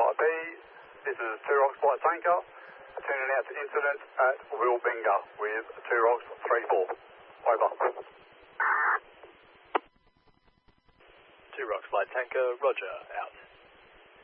IP. This is 2 Rocks Flight Tanker, turning out to incident at Wilbinga with 2 Rocks 34. Over. 2 Rocks Flight Tanker, roger, out.